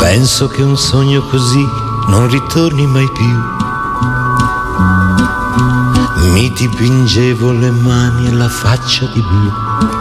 Penso che un sogno così non ritorni mai più. Mi dipingevo le mani e la faccia di blu.